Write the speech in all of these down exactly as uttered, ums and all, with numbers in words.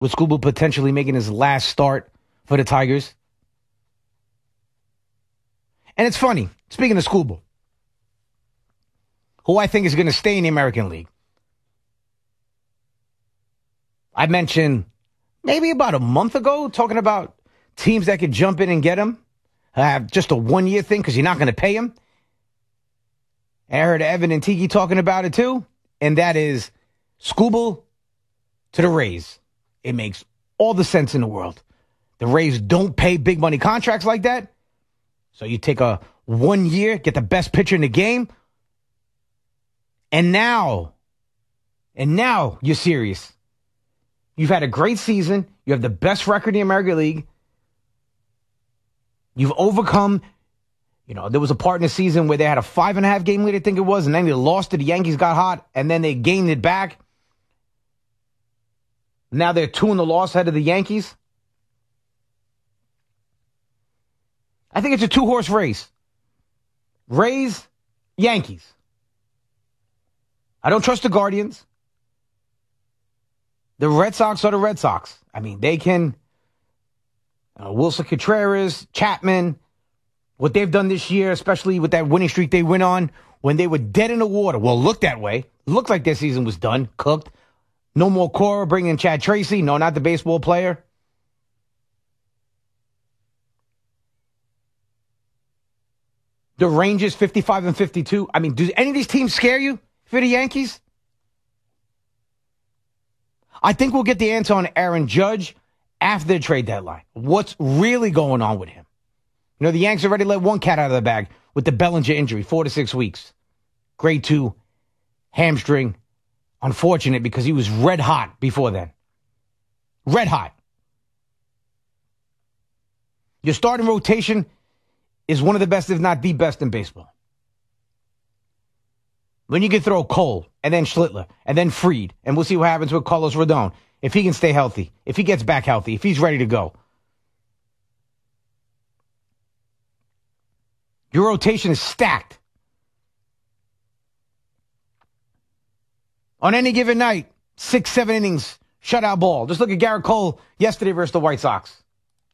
with Skubal potentially making his last start for the Tigers. And it's funny, speaking of Skubal, who I think is going to stay in the American League. I mentioned maybe about a month ago talking about teams that could jump in and get him. Have just a one-year thing because you're not going to pay him. And I heard Evan and Tiki talking about it too. And that is Skubal to the Rays. It makes all the sense in the world. The Rays don't pay big money contracts like that. So you take a one year, get the best pitcher in the game. And now, and now you're serious. You've had a great season. You have the best record in the American League. You've overcome, you know, there was a part in the season where they had a five and a half game lead, I think it was, and then they lost to the Yankees, got hot, and then they gained it back. Now they're two in the loss ahead of the Yankees. I think it's a two-horse race. Rays, Yankees. I don't trust the Guardians. The Red Sox are the Red Sox. I mean, they can, uh, Wilson Contreras, Chapman, what they've done this year, especially with that winning streak they went on when they were dead in the water. Well, looked that way. Looked like their season was done, cooked. No more Cora, bring in Chad Tracy. No, not the baseball player. The Rangers, fifty-five and fifty-two. I mean, do any of these teams scare you for the Yankees? I think we'll get the answer on Aaron Judge after the trade deadline. What's really going on with him? You know, the Yanks already let one cat out of the bag with the Bellinger injury, four to six weeks. Grade two, hamstring. Unfortunate because he was red hot before then. Red hot. Your starting rotation is one of the best, if not the best in baseball. When you can throw Cole, and then Schlittler, and then Fried, and we'll see what happens with Carlos Rodon. If he can stay healthy, if he gets back healthy, if he's ready to go. Your rotation is stacked. On any given night, six, seven innings, shutout ball. Just look at Garrett Cole yesterday versus the White Sox.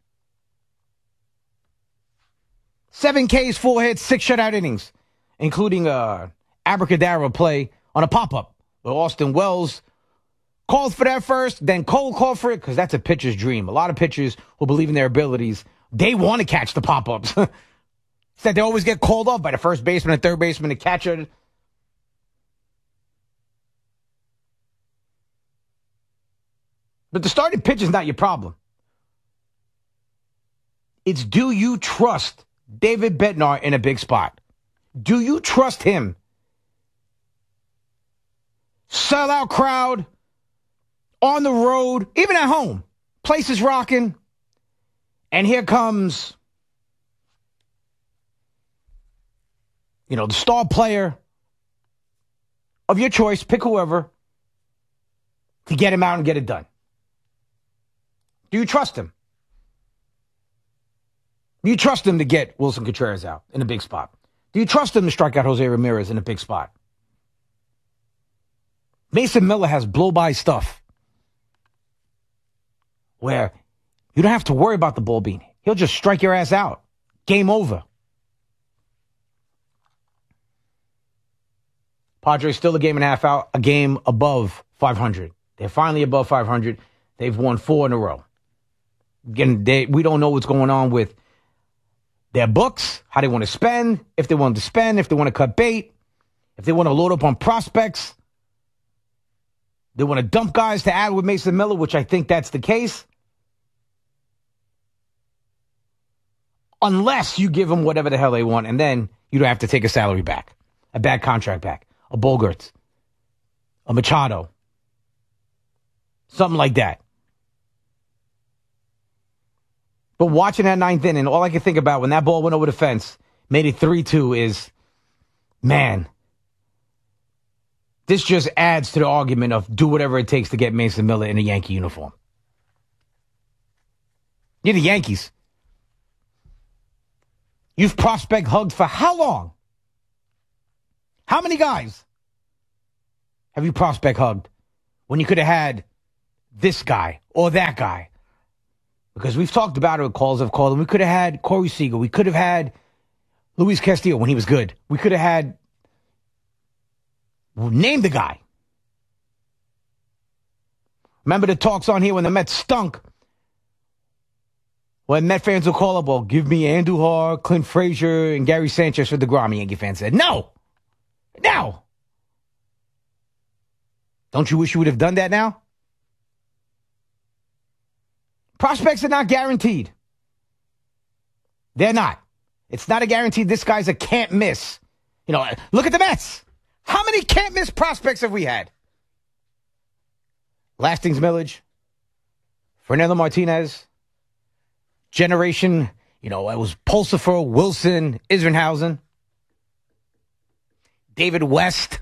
Seven Ks, four hits, six shutout innings, including a abracadabra play on a pop-up where Austin Wells called for that first, then Cole called for it because that's a pitcher's dream. A lot of pitchers who believe in their abilities, they want to catch the pop-ups. It's that they always get called off by the first baseman and third baseman, the catcher. But the starting pitch is not your problem. It's do you trust David Bednar in a big spot? Do you trust him? Sellout crowd, on the road, even at home. Place is rocking. And here comes, you know, the star player of your choice, pick whoever, to get him out and get it done. Do you trust him? Do you trust him to get Wilson Contreras out in a big spot? Do you trust him to strike out Jose Ramirez in a big spot? Mason Miller has blow-by stuff where you don't have to worry about the ball being hit. He'll just strike your ass out. Game over. Padres still a game and a half out, a game above five hundred. They're finally above five hundred. They've won four in a row. Again, they, we don't know what's going on with their books, how they want to spend, if they want to spend, if they want to cut bait, if they want to load up on prospects. They want to dump guys to add with Mason Miller, which I think that's the case. Unless you give them whatever the hell they want, and then you don't have to take a salary back, a bad contract back, a Bogaerts, a Machado, something like that. But watching that ninth inning, all I can think about when that ball went over the fence, made it three two, is, man, this just adds to the argument of do whatever it takes to get Mason Miller in a Yankee uniform. You're the Yankees. You've prospect hugged for how long? How many guys have you prospect hugged when you could have had this guy or that guy. Because we've talked about it with calls I've called, and we could have had Corey Seager. We could have had Luis Castillo when he was good. We could have had, well, name the guy. Remember the talks on here when the Mets stunk? When Met fans will call up, well, give me Andujar, Clint Frazier, and Gary Sanchez for DeGrom. Yankee fans said, no. No. Don't you wish you would have done that now? Prospects are not guaranteed. They're not. It's not a guarantee this guy's a can't miss. You know, look at the Mets. How many can't miss prospects have we had? Lastings Millage, Fernando Martinez, generation, you know, it was Pulsifer, Wilson, Isringhausen, David West,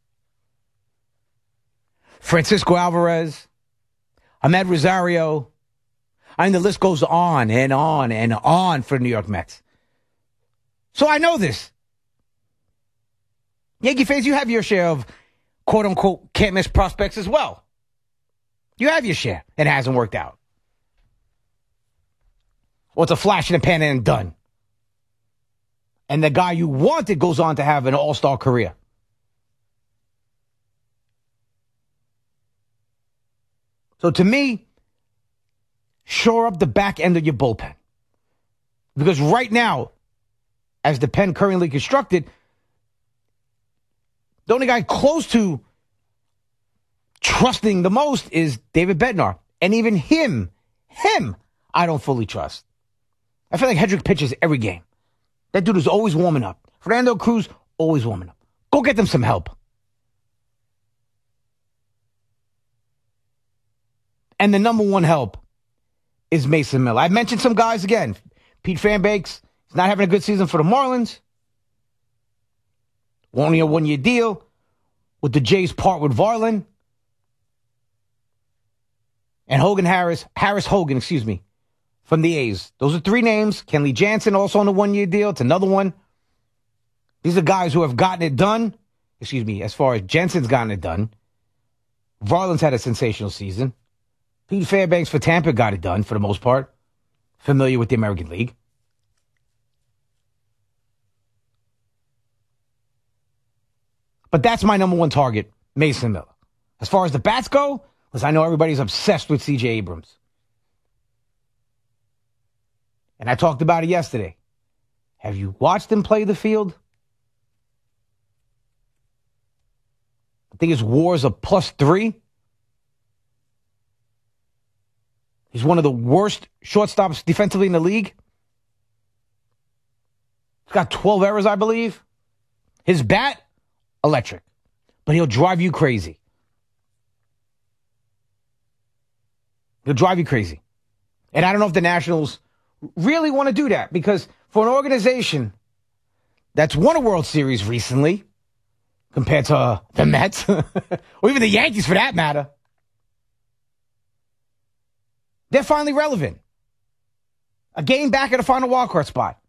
Francisco Alvarez, Ahmed Rosario. I mean, the list goes on and on and on for New York Mets. So I know this. Yankee fans, you have your share of quote-unquote can't-miss prospects as well. You have your share. It hasn't worked out. Well, it's a flash in the pan and done. And the guy you wanted goes on to have an all-star career. So to me, shore up the back end of your bullpen. Because right now, as the pen currently constructed, the only guy close to trusting the most is David Bednar. And even him, him, I don't fully trust. I feel like Hedrick pitches every game. That dude is always warming up. Fernando Cruz, always warming up. Go get them some help. And the number one help is Mason Miller. I mentioned some guys again. Pete Fairbanks is not having a good season for the Marlins. Only a one-year deal. With the Jays part with Varland. And Hogan Harris, Harris Hogan, excuse me, from the A's. Those are three names. Kenley Jansen also on a one-year deal. It's another one. These are guys who have gotten it done. Excuse me, as far as Jensen's gotten it done. Varland's had a sensational season. Pete Fairbanks for Tampa got it done for the most part. Familiar with the American League. But that's my number one target, Mason Miller. As far as the bats go, because I know everybody's obsessed with C J Abrams. And I talked about it yesterday. Have you watched him play the field? I think his W A R's a plus three. He's one of the worst shortstops defensively in the league. He's got twelve errors, I believe. His bat, electric. But he'll drive you crazy. He'll drive you crazy. And I don't know if the Nationals really want to do that, because for an organization that's won a World Series recently, compared to uh, the Mets, or even the Yankees for that matter, they're finally relevant. A game back at a final wildcard spot.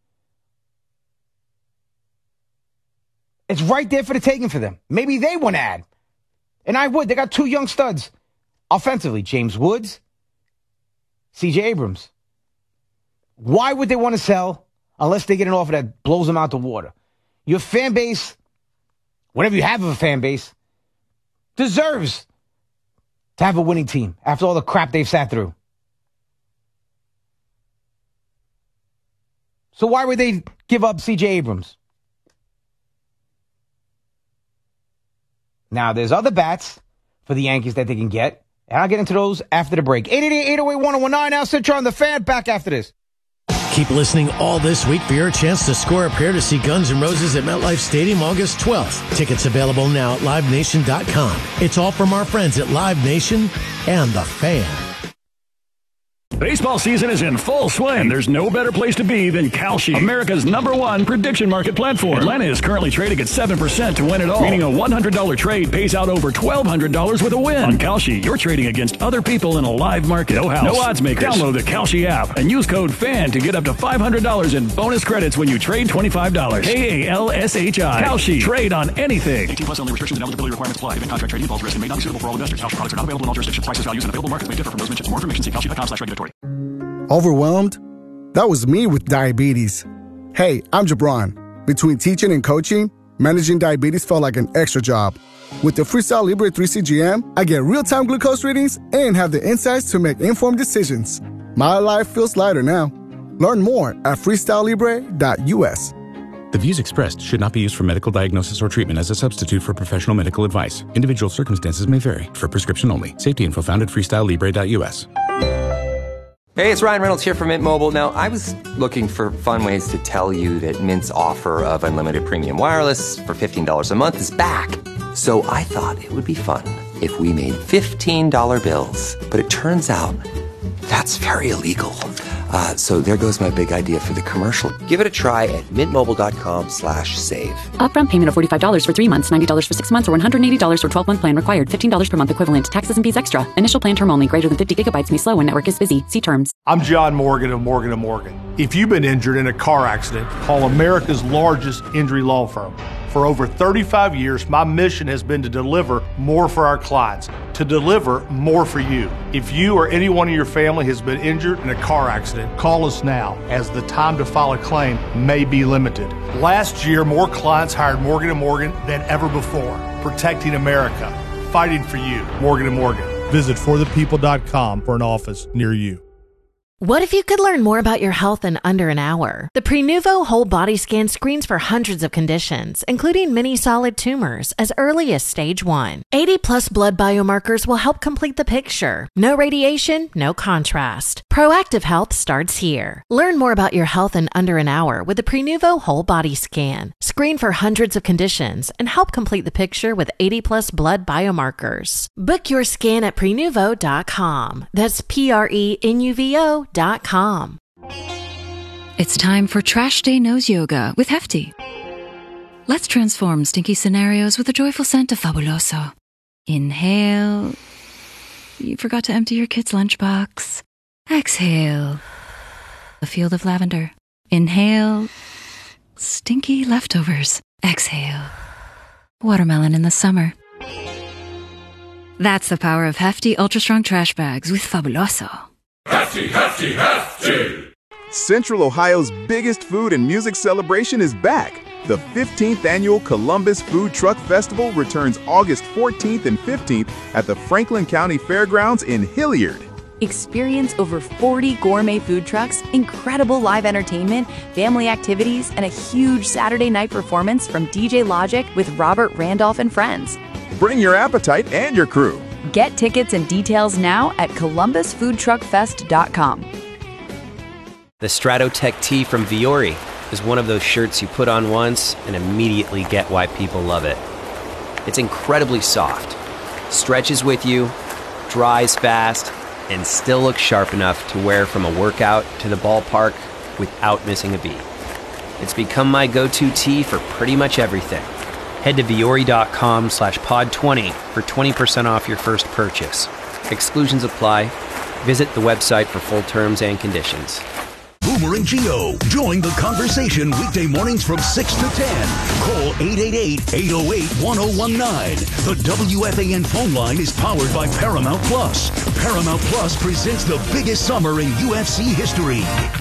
It's right there for the taking for them. Maybe they want to add. And I would. They got two young studs offensively. James Woods, C J Abrams. Why would they want to sell unless they get an offer that blows them out the water? Your fan base, whatever you have of a fan base, deserves to have a winning team after all the crap they've sat through. So why would they give up C J Abrams? Now, there's other bats for the Yankees that they can get, and I'll get into those after the break. eight eight eight, eight oh eight, one oh one nine. Now, Citron, the Fan, back after this. Keep listening all this week for your chance to score a pair to see Guns N' Roses at MetLife Stadium August twelfth. Tickets available now at live nation dot com. It's all from our friends at Live Nation and The Fan. Baseball season is in full swing. There's no better place to be than Kalshi, America's number one prediction market platform. Atlanta is currently trading at seven percent to win it all, meaning a one hundred dollars trade pays out over twelve hundred dollars with a win. On Kalshi, you're trading against other people in a live market. No house, no odds makers. Download the Kalshi app and use code FAN to get up to five hundred dollars in bonus credits when you trade twenty-five dollars. K A L S H I. Kalshi. Trade on anything. eighteen plus only. Restrictions and eligibility requirements apply. Event contract trading involves risk and may not be suitable for all investors. Kalshi products are not available in all jurisdictions. Prices, values, and available markets may differ from those mentioned. For more information, see kalshi dot com slash regulatory. Overwhelmed? That was me with diabetes. Hey, I'm Jabron. Between teaching and coaching, managing diabetes felt like an extra job. With the Freestyle Libre three C G M, I get real-time glucose readings and have the insights to make informed decisions. My life feels lighter now. Learn more at freestyle libre dot U S. The views expressed should not be used for medical diagnosis or treatment as a substitute for professional medical advice. Individual circumstances may vary. For prescription only. Safety info found at freestyle libre dot U S. Hey, it's Ryan Reynolds here from Mint Mobile. Now, I was looking for fun ways to tell you that Mint's offer of unlimited premium wireless for fifteen dollars a month is back. So I thought it would be fun if we made fifteen dollar bills. But it turns out that's very illegal. Uh, so there goes my big idea for the commercial. Give it a try at mintmobile.com slash save. Upfront payment of forty-five dollars for three months, ninety dollars for six months, or one hundred eighty dollars for twelve-month plan required. fifteen dollars per month equivalent. Taxes and fees extra. Initial plan term only. Greater than fifty gigabytes may slow when network is busy. See terms. I'm John Morgan of Morgan and Morgan. If you've been injured in a car accident, call America's largest injury law firm. For over thirty-five years, my mission has been to deliver more for our clients, to deliver more for you. If you or anyone in your family has been injured in a car accident, call us now, as the time to file a claim may be limited. Last year, more clients hired Morgan and Morgan than ever before, protecting America, fighting for you. Morgan and Morgan. Visit for the people dot com for an office near you. What if you could learn more about your health in under an hour? The Prenuvo Whole Body Scan screens for hundreds of conditions, including many solid tumors, as early as stage one. eighty plus blood biomarkers will help complete the picture. No radiation, no contrast. Proactive health starts here. Learn more about your health in under an hour with the Prenuvo Whole Body Scan. Screen for hundreds of conditions and help complete the picture with eighty plus blood biomarkers. Book your scan at prenuvo dot com. That's P R E N U V O dot com. It's time for Trash Day Nose Yoga with Hefty. Let's transform stinky scenarios with a joyful scent of Fabuloso. Inhale. You forgot to empty your kid's lunchbox. Exhale. A field of lavender. Inhale. Stinky leftovers. Exhale. Watermelon in the summer. That's the power of Hefty Ultra Strong Trash Bags with Fabuloso. Hefty, hefty, hefty! Central Ohio's biggest food and music celebration is back. The fifteenth Annual Columbus Food Truck Festival returns August fourteenth and fifteenth at the Franklin County Fairgrounds in Hilliard. Experience over forty gourmet food trucks, incredible live entertainment, family activities, and a huge Saturday night performance from D J Logic with Robert Randolph and friends. Bring your appetite and your crew. Get tickets and details now at columbus food truck fest dot com. The Stratotech tee from Viore is one of those shirts you put on once and immediately get why people love it. It's incredibly soft, stretches with you, dries fast, and still looks sharp enough to wear from a workout to the ballpark without missing a beat. It's become my go-to tee for pretty much everything. Head to Viore.com slash pod 20 for twenty percent off your first purchase. Exclusions apply. Visit the website for full terms and conditions. Boomer and Geo. Join the conversation weekday mornings from six to ten. Call eight eight eight, eight oh eight, one oh one nine. The W F A N phone line is powered by Paramount Plus. Paramount Plus presents the biggest summer in U F C history.